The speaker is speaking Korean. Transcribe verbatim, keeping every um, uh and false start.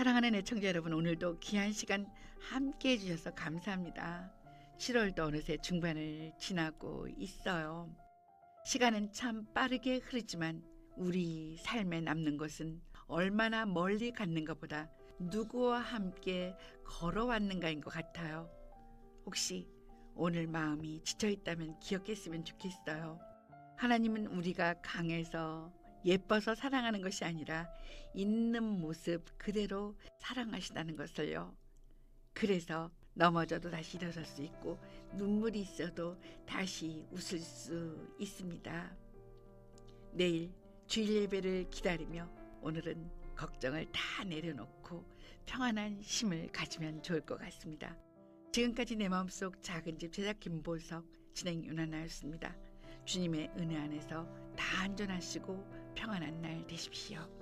사랑하는 애청자 여러분, 오늘도 귀한 시간 함께 해주셔서 감사합니다. 칠월도 어느새 중반을 지나고 있어요. 시간은 참 빠르게 흐르지만 우리 삶에 남는 것은 얼마나 멀리 갔는가보다 누구와 함께 걸어왔는가인 것 같아요. 혹시 오늘 마음이 지쳐있다면 기억했으면 좋겠어요. 하나님은 우리가 강해서 예뻐서 사랑하는 것이 아니라 있는 모습 그대로 사랑하신다는 것을요. 그래서 넘어져도 다시 일어설 수 있고 눈물이 있어도 다시 웃을 수 있습니다. 내일 주일 예배를 기다리며 오늘은 걱정을 다 내려놓고 평안한 힘을 가지면 좋을 것 같습니다. 지금까지 내 마음속 작은 집 제작 김보석, 진행 윤하나였습니다. 주님의 은혜 안에서 다 안전하시고 평안한 날 되십시오.